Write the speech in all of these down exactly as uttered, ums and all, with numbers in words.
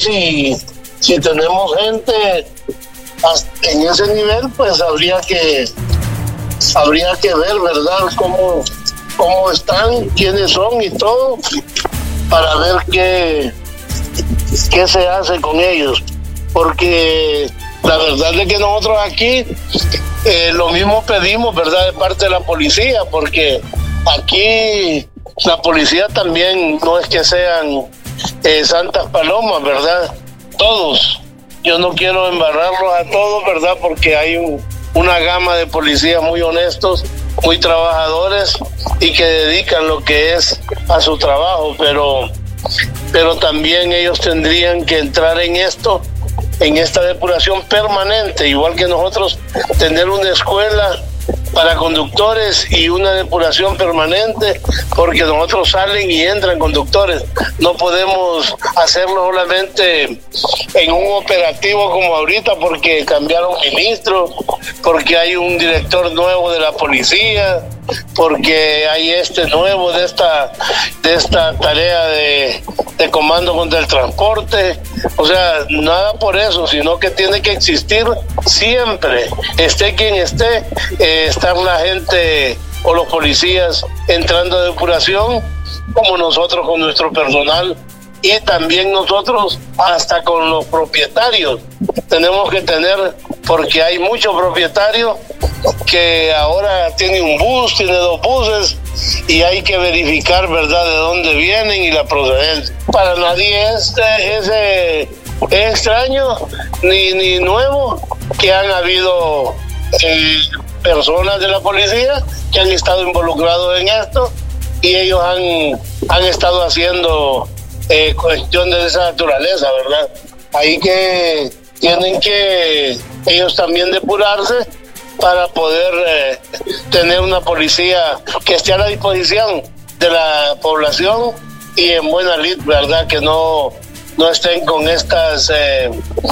si, si tenemos gente en ese nivel, pues habría que habría que ver, ¿verdad?, cómo, cómo están, quiénes son y todo, para ver qué, qué se hace con ellos. Porque la verdad es que nosotros aquí eh, lo mismo pedimos, ¿verdad?, de parte de la policía, porque aquí la policía también no es que sean eh, santas palomas, ¿verdad? Todos. Yo no quiero embarrarlos a todos, ¿verdad?, porque hay un, una gama de policías muy honestos, muy trabajadores y que dedican lo que es a su trabajo, pero, pero también ellos tendrían que entrar en esto, en esta depuración permanente, igual que nosotros, tener una escuela para conductores y una depuración permanente, porque nosotros salen y entran conductores. No podemos hacerlo solamente en un operativo como ahorita, porque cambiaron ministros, porque hay un director nuevo de la policía, porque hay este nuevo de esta de esta tarea de, de comando contra el transporte. O sea, nada por eso, sino que tiene que existir siempre, esté quien esté, eh, estar la gente o los policías entrando a depuración, como nosotros con nuestro personal, y también nosotros hasta con los propietarios tenemos que tener, porque hay muchos propietarios que ahora tienen un bus, tiene dos buses, y hay que verificar, ¿verdad?, de dónde vienen y la procedencia. Para nadie es, es, es, es extraño ni, ni nuevo que han habido eh, personas de la policía que han estado involucrados en esto, y ellos han, han estado haciendo eh, cuestiones de esa naturaleza, ¿verdad? Ahí que tienen que ellos también depurarse para poder eh, tener una policía que esté a la disposición de la población y en buena lid, ¿verdad?, que no, no estén con estas eh,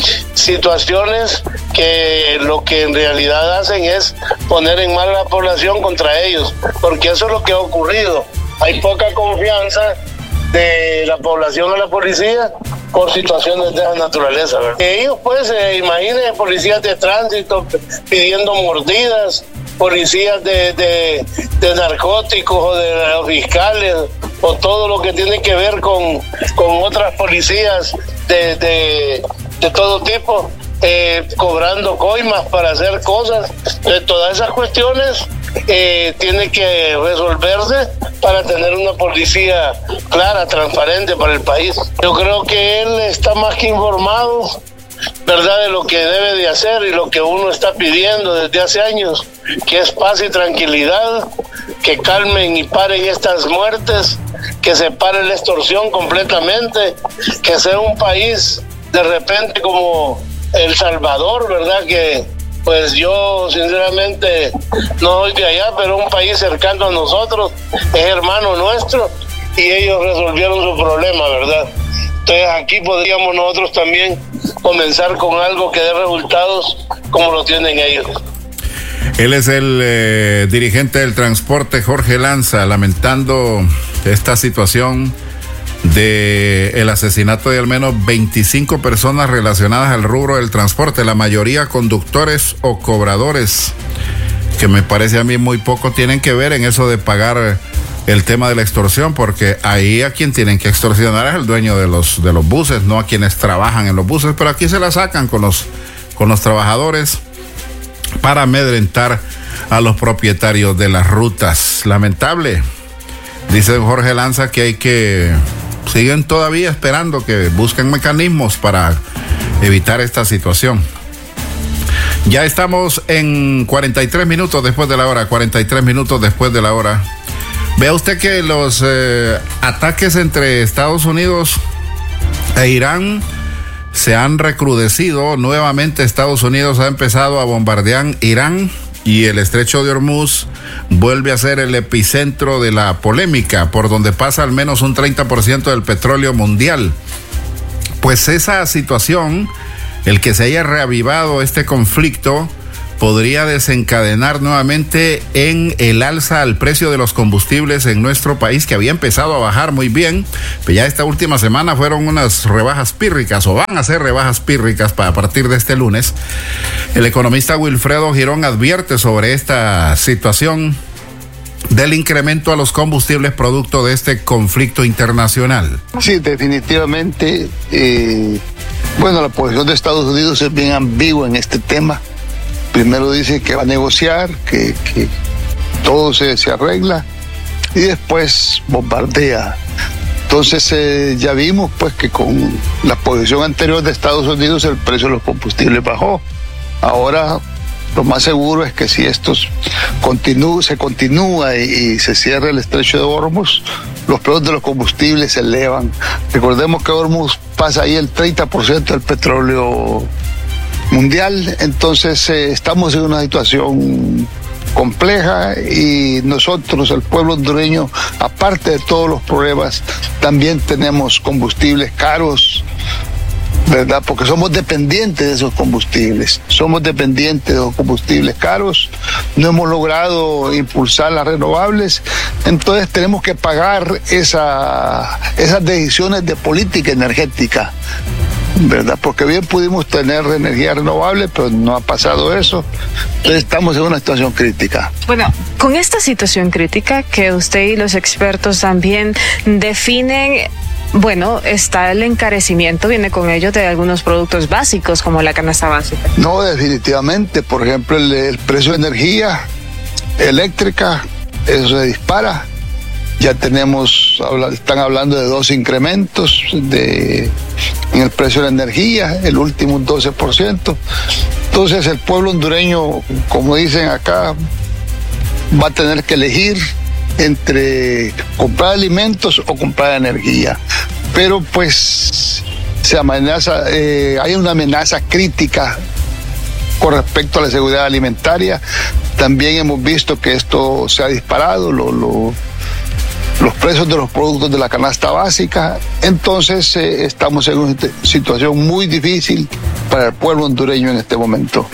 situaciones que lo que en realidad hacen es poner en mal a la población contra ellos, porque eso es lo que ha ocurrido. Hay poca confianza de la población a la policía por situaciones de esa naturaleza, ¿verdad? Ellos, pues, eh, imaginen policías de tránsito pidiendo mordidas, policías de, de, de narcóticos o de los fiscales, o todo lo que tiene que ver con, con otras policías de, de, de todo tipo, eh, cobrando coimas para hacer cosas. De todas esas cuestiones eh, tiene que resolverse para tener una policía clara, transparente para el país. Yo creo que él está más que informado, ¿verdad?, de lo que debe de hacer y lo que uno está pidiendo desde hace años, que es paz y tranquilidad, que calmen y paren estas muertes, que se pare la extorsión completamente, que sea un país de repente como El Salvador, ¿verdad?, que pues yo sinceramente no soy de allá, pero un país cercano a nosotros, es hermano nuestro, y ellos resolvieron su problema, ¿verdad? Entonces aquí podríamos nosotros también comenzar con algo que dé resultados como lo tienen ellos. Él es el eh, dirigente del transporte, Jorge Lanza, lamentando esta situación de el asesinato de al menos veinticinco personas relacionadas al rubro del transporte, la mayoría conductores o cobradores, que me parece a mí muy poco tienen que ver en eso de pagar el tema de la extorsión, porque ahí a quien tienen que extorsionar es el dueño de los de los buses, no a quienes trabajan en los buses, pero aquí se la sacan con los con los trabajadores para amedrentar a los propietarios de las rutas. Lamentable. Dice Jorge Lanza que hay que siguen todavía esperando que busquen mecanismos para evitar esta situación. Ya estamos en cuarenta y tres minutos después de la hora, cuarenta y tres minutos después de la hora. Vea usted que los eh, ataques entre Estados Unidos e Irán se han recrudecido. Nuevamente Estados Unidos ha empezado a bombardear Irán y el estrecho de Hormuz vuelve a ser el epicentro de la polémica, por donde pasa al menos un treinta por ciento del petróleo mundial. Pues esa situación, el que se haya reavivado este conflicto, podría desencadenar nuevamente en el alza al precio de los combustibles en nuestro país, que había empezado a bajar muy bien, pero ya esta última semana fueron unas rebajas pírricas, o van a ser rebajas pírricas para a partir de este lunes. El economista Wilfredo Girón advierte sobre esta situación del incremento a los combustibles producto de este conflicto internacional. Sí, definitivamente. Eh, bueno, la posición de Estados Unidos es bien ambigua en este tema. Primero dice que va a negociar, que, que todo se, se arregla, y después bombardea. Entonces eh, ya vimos pues que con la posición anterior de Estados Unidos el precio de los combustibles bajó. Ahora lo más seguro es que si esto continúa, se continúa y, y se cierra el estrecho de Hormuz, los precios de los combustibles se elevan. Recordemos que Hormuz pasa ahí el treinta por ciento del petróleo mundial, entonces eh, estamos en una situación compleja y nosotros, el pueblo hondureño, aparte de todos los problemas, también tenemos combustibles caros, ¿verdad? Porque somos dependientes de esos combustibles, somos dependientes de los combustibles caros, no hemos logrado impulsar las renovables, entonces tenemos que pagar esa, esas decisiones de política energética, ¿verdad? Porque bien pudimos tener energía renovable, pero no ha pasado eso. Entonces estamos en una situación crítica. Bueno, con esta situación crítica que usted y los expertos también definen, bueno, está el encarecimiento, viene con ello de algunos productos básicos como la canasta básica. No, definitivamente. Por ejemplo, el, el precio de energía eléctrica, eso se dispara. Ya tenemos, están hablando de dos incrementos de, en el precio de la energía, el último un doce por ciento. Entonces el pueblo hondureño, como dicen acá, va a tener que elegir entre comprar alimentos o comprar energía. Pero pues se amenaza, eh, hay una amenaza crítica con respecto a la seguridad alimentaria. También hemos visto que esto se ha disparado, lo, lo los precios de los productos de la canasta básica. Entonces eh, estamos en una situación muy difícil para el pueblo hondureño en este momento.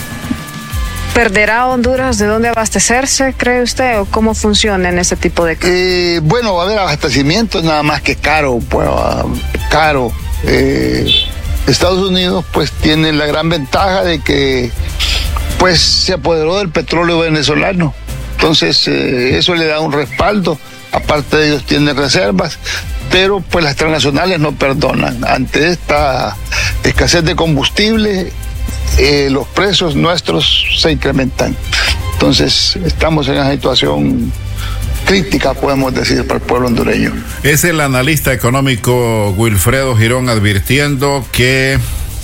¿Perderá Honduras de dónde abastecerse, cree usted, o cómo funciona en ese tipo de casos? Eh, bueno, va a haber abastecimiento, nada más que caro, pues caro. Eh, Estados Unidos pues tiene la gran ventaja de que pues se apoderó del petróleo venezolano. Entonces eh, eso le da un respaldo. Aparte de ellos tienen reservas, pero pues las transnacionales no perdonan. Ante esta escasez de combustible, eh, los precios nuestros se incrementan. Entonces estamos en una situación crítica, podemos decir, para el pueblo hondureño. Es el analista económico Wilfredo Girón advirtiendo que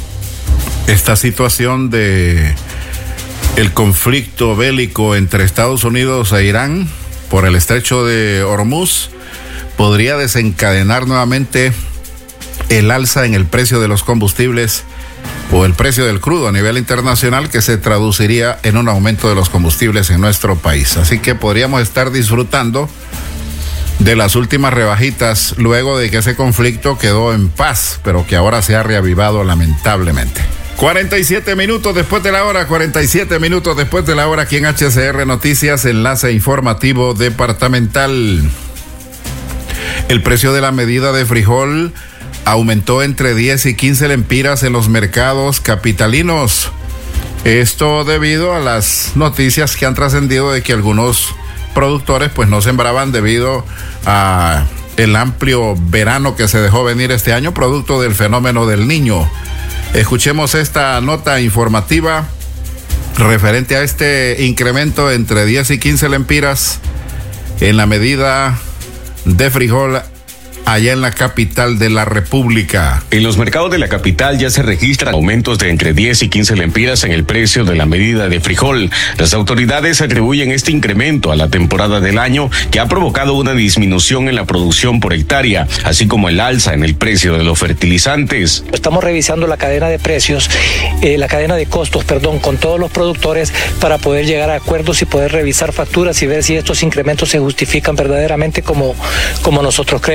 esta situación de el conflicto bélico entre Estados Unidos e Irán por el estrecho de Hormuz podría desencadenar nuevamente el alza en el precio de los combustibles o el precio del crudo a nivel internacional, que se traduciría en un aumento de los combustibles en nuestro país. Así que podríamos estar disfrutando de las últimas rebajitas luego de que ese conflicto quedó en paz, pero que ahora se ha reavivado lamentablemente. cuarenta y siete minutos después de la hora, cuarenta y siete minutos después de la hora, aquí en H C R Noticias, enlace informativo departamental. El precio de la medida de frijol aumentó entre diez y quince lempiras en los mercados capitalinos. Esto debido a las noticias que han trascendido de que algunos productores pues no sembraban debido a el amplio verano que se dejó venir este año, producto del fenómeno del Niño. Escuchemos esta nota informativa referente a este incremento entre diez y quince lempiras en la medida de frijol allá en la capital de la República. En los mercados de la capital ya se registran aumentos de entre diez y quince lempiras en el precio de la medida de frijol. Las autoridades atribuyen este incremento a la temporada del año, que ha provocado una disminución en la producción por hectárea, así como el alza en el precio de los fertilizantes. Estamos revisando la cadena de precios, eh, la cadena de costos, perdón, con todos los productores para poder llegar a acuerdos y poder revisar facturas y ver si estos incrementos se justifican verdaderamente como, como nosotros creemos.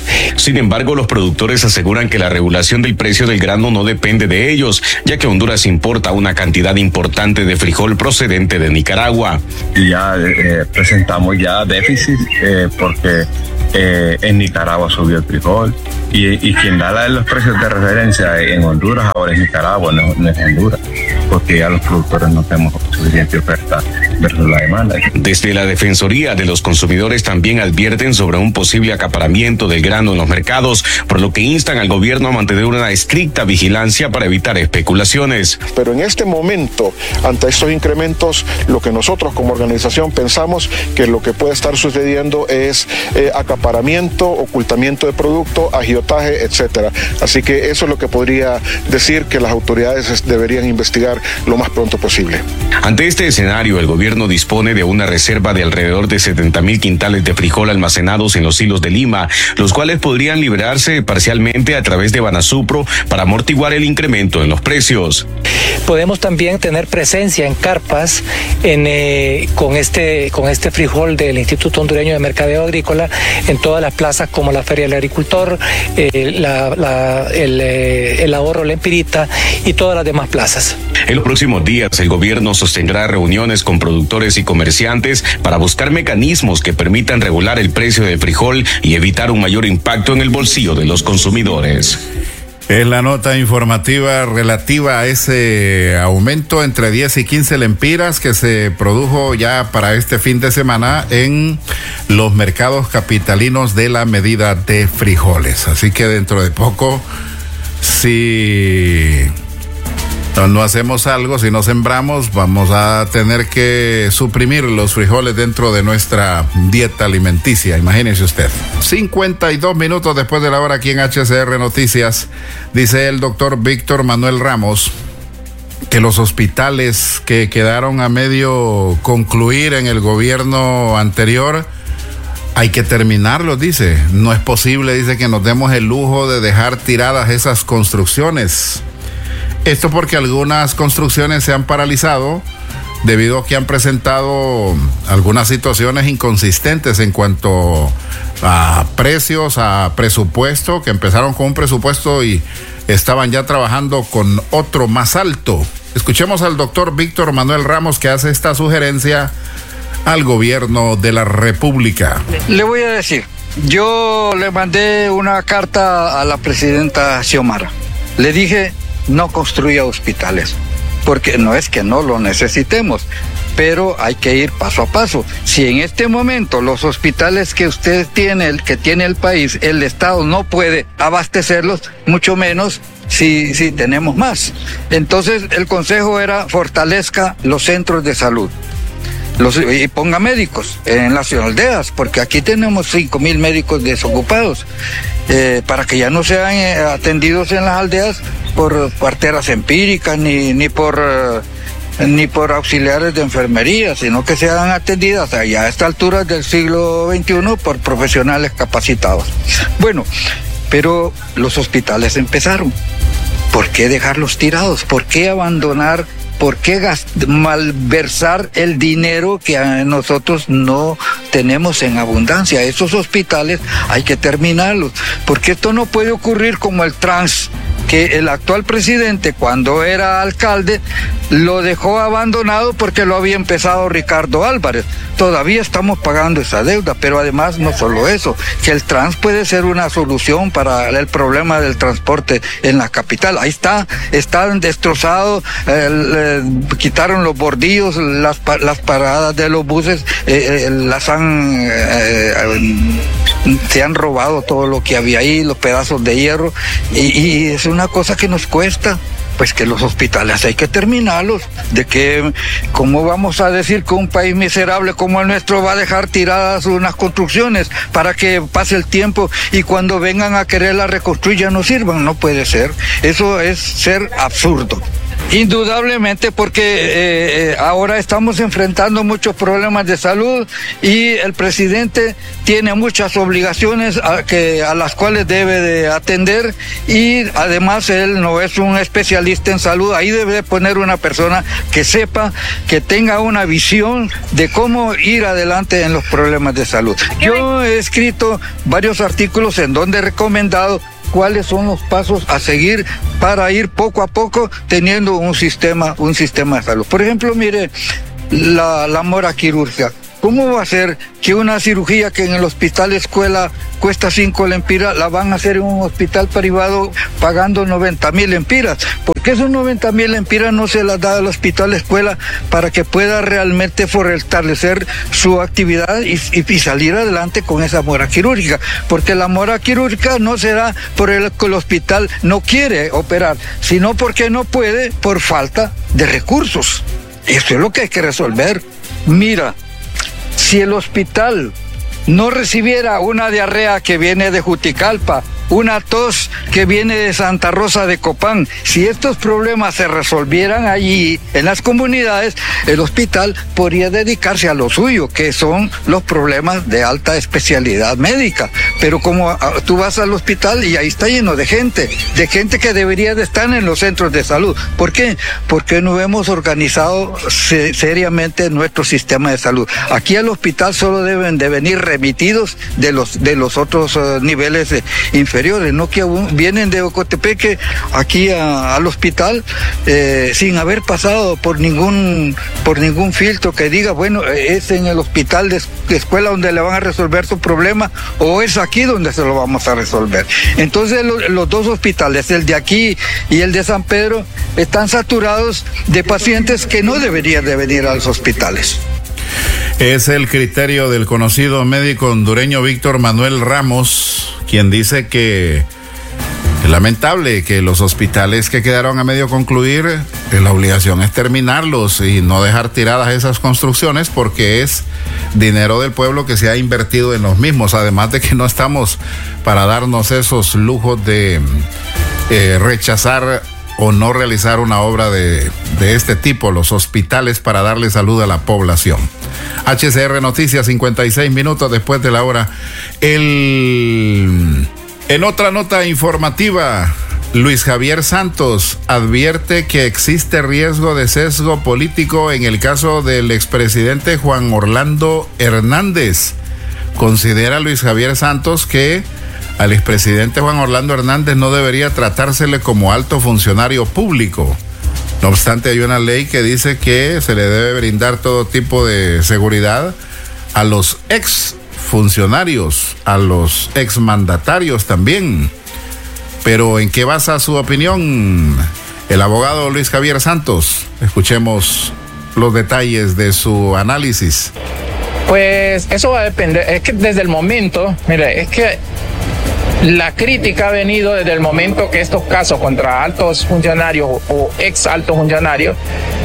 Sin embargo, los productores aseguran que la regulación del precio del grano no depende de ellos, ya que Honduras importa una cantidad importante de frijol procedente de Nicaragua. Y ya eh, presentamos ya déficit eh, porque eh, en Nicaragua subió el frijol y, y quien da la, los precios de referencia en Honduras ahora es Nicaragua, no, no es Honduras, porque ya los productores no tenemos suficiente oferta versus la demanda. Desde la Defensoría de los Consumidores también advierten sobre un posible acaparamiento del grano en los mercados, por lo que instan al gobierno a mantener una estricta vigilancia para evitar especulaciones. Pero en este momento, ante estos incrementos, lo que nosotros como organización pensamos que lo que puede estar sucediendo es eh, acaparamiento, ocultamiento de producto, agiotaje, etcétera. Así que eso es lo que podría decir que las autoridades deberían investigar lo más pronto posible. Ante este escenario, el gobierno dispone de una reserva de alrededor de setenta mil quintales de frijol almacenados en los silos de Lima, los cuales podrían liberarse parcialmente a través de Banasupro para amortiguar el incremento en los precios. Podemos también tener presencia en carpas en, eh, con, este, con este frijol del Instituto Hondureño de Mercadeo Agrícola en todas las plazas como la Feria del Agricultor, eh, la, la, el, eh, el Ahorro La Empirita y todas las demás plazas. En los próximos días, el gobierno sostendrá reuniones con productores y comerciantes para buscar mecanismos que permitan regular el precio del frijol y evitar un mayor impacto en el bolsillo de los consumidores. Es la nota informativa relativa a ese aumento entre diez y quince lempiras que se produjo ya para este fin de semana en los mercados capitalinos de la medida de frijoles. Así que dentro de poco, si no hacemos algo, si no sembramos, vamos a tener que suprimir los frijoles dentro de nuestra dieta alimenticia. Imagínese usted. cincuenta y dos minutos después de la hora aquí en H C R Noticias, dice el doctor Víctor Manuel Ramos que los hospitales que quedaron a medio concluir en el gobierno anterior hay que terminarlos, dice. No es posible, dice, que nos demos el lujo de dejar tiradas esas construcciones. Esto porque algunas construcciones se han paralizado debido a que han presentado algunas situaciones inconsistentes en cuanto a precios, a presupuesto, que empezaron con un presupuesto y estaban ya trabajando con otro más alto. Escuchemos al doctor Víctor Manuel Ramos, que hace esta sugerencia al gobierno de la República. Le voy a decir, yo le mandé una carta a la presidenta Xiomara. Le dije, no construya hospitales, porque no es que no lo necesitemos, pero hay que ir paso a paso. Si en este momento los hospitales que usted tiene, el que tiene el país, el Estado no puede abastecerlos, mucho menos si, si tenemos más. Entonces el consejo era fortalezca los centros de salud. Los, y ponga médicos en las aldeas, porque aquí tenemos cinco mil médicos desocupados, eh, para que ya no sean eh, atendidos en las aldeas por parteras empíricas ni, ni por eh, ni por auxiliares de enfermería, sino que sean atendidas allá a esta altura del siglo veintiuno por profesionales capacitados. Bueno, pero los hospitales empezaron. ¿Por qué dejarlos tirados? ¿Por qué abandonar? ¿Por qué gast- malversar el dinero que a nosotros no tenemos en abundancia? Esos hospitales hay que terminarlos, porque esto no puede ocurrir como el Trans, que el actual presidente, cuando era alcalde, lo dejó abandonado porque lo había empezado Ricardo Álvarez. Todavía estamos pagando esa deuda, pero además no solo eso, que el Trans puede ser una solución para el problema del transporte en la capital. Ahí está, están destrozados, eh, eh, quitaron los bordillos, las, las paradas de los buses, eh, eh, las han, eh, eh, se han robado todo lo que había ahí, los pedazos de hierro, y, y es una cosa que nos cuesta. Pues que los hospitales hay que terminarlos. De que, ¿cómo vamos a decir que un país miserable como el nuestro va a dejar tiradas unas construcciones para que pase el tiempo y cuando vengan a quererla reconstruir ya no sirvan? No puede ser. Eso es ser absurdo. Indudablemente, porque eh, ahora estamos enfrentando muchos problemas de salud y el presidente tiene muchas obligaciones a, que, a las cuales debe de atender, y además él no es un especialista en salud. Ahí debe de poner una persona que sepa, que tenga una visión de cómo ir adelante en los problemas de salud. Yo he escrito varios artículos en donde he recomendado cuáles son los pasos a seguir para ir poco a poco teniendo un sistema, un sistema de salud. Por ejemplo, mire, la, la mora quirúrgica. ¿Cómo va a ser que una cirugía que en el hospital escuela cuesta cinco lempiras, la van a hacer en un hospital privado pagando noventa mil lempiras? Porque esos noventa mil lempiras no se las da al hospital escuela para que pueda realmente fortalecer su actividad y, y, y salir adelante con esa mora quirúrgica. Porque la mora quirúrgica no será por el que el hospital no quiere operar, sino porque no puede por falta de recursos. Eso es lo que hay que resolver. Mira, si el hospital no recibiera una diarrea que viene de Juticalpa, una tos que viene de Santa Rosa de Copán, si estos problemas se resolvieran allí en las comunidades, el hospital podría dedicarse a lo suyo, que son los problemas de alta especialidad médica. Pero como tú vas al hospital y ahí está lleno de gente, de gente que debería de estar en los centros de salud. ¿Por qué? Porque no hemos organizado se, seriamente nuestro sistema de salud. Aquí al hospital solo deben de venir remitidos de los, de los otros uh, niveles eh, inferiores. No que vienen de Ocotepeque aquí a, al hospital eh, sin haber pasado por ningún por ningún filtro que diga, bueno, es en el hospital de, de escuela donde le van a resolver su problema o es aquí donde se lo vamos a resolver. Entonces lo, los dos hospitales, el de aquí y el de San Pedro, están saturados de pacientes que no deberían de venir a los hospitales. Es el criterio del conocido médico hondureño Víctor Manuel Ramos, quien dice que es lamentable que los hospitales que quedaron a medio concluir, eh, la obligación es terminarlos y no dejar tiradas esas construcciones, porque es dinero del pueblo que se ha invertido en los mismos, además de que no estamos para darnos esos lujos de eh, rechazar o no realizar una obra de, de este tipo, los hospitales, para darle salud a la población. H C R Noticias, cincuenta y seis minutos después de la hora. El... En otra nota informativa, Luis Javier Santos advierte que existe riesgo de sesgo político en el caso del expresidente Juan Orlando Hernández. Considera Luis Javier Santos que al expresidente Juan Orlando Hernández no debería tratársele como alto funcionario público. No obstante, hay una ley que dice que se le debe brindar todo tipo de seguridad a los ex funcionarios, a los exmandatarios también. Pero ¿en qué basa su opinión el abogado Luis Javier Santos? Escuchemos los detalles de su análisis. Pues eso va a depender, es que desde el momento, mire, es que la crítica ha venido desde el momento que estos casos contra altos funcionarios o ex altos funcionarios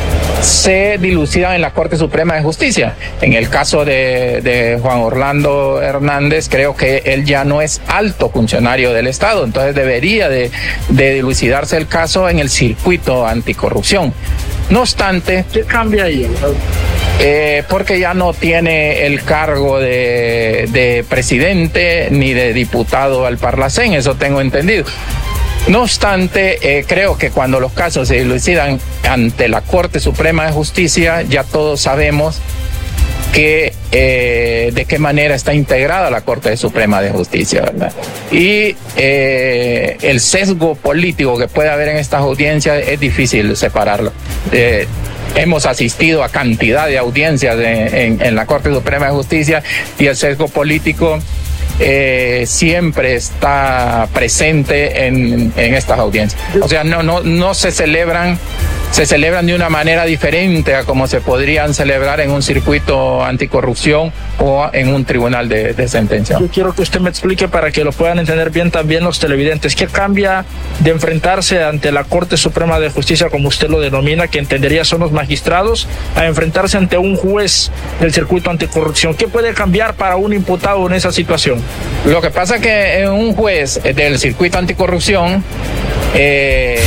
se dilucidan en la Corte Suprema de Justicia. En el caso de, de Juan Orlando Hernández, creo que él ya no es alto funcionario del Estado, entonces debería de, de dilucidarse el caso en el circuito anticorrupción. No obstante, ¿qué cambia ahí? Eh, porque ya no tiene el cargo de, de presidente ni de diputado al Parlacén, eso tengo entendido. No obstante, eh, creo que cuando los casos se dilucidan ante la Corte Suprema de Justicia, ya todos sabemos que eh, de qué manera está integrada la Corte Suprema de Justicia, ¿verdad? Y eh, el sesgo político que puede haber en estas audiencias es difícil separarlo. Eh, Hemos asistido a cantidad de audiencias de, en, en la Corte Suprema de Justicia y el sesgo político eh, siempre está presente en, en estas audiencias. O sea, no, no, no se celebran, se celebran de una manera diferente a como se podrían celebrar en un circuito anticorrupción o en un tribunal de, de sentencia. Yo quiero que usted me explique para que lo puedan entender bien también los televidentes. ¿Qué cambia de enfrentarse ante la Corte Suprema de Justicia, como usted lo denomina, que entendería son los magistrados, a enfrentarse ante un juez del circuito anticorrupción? ¿Qué puede cambiar para un imputado en esa situación? Lo que pasa es que un juez del circuito anticorrupción eh,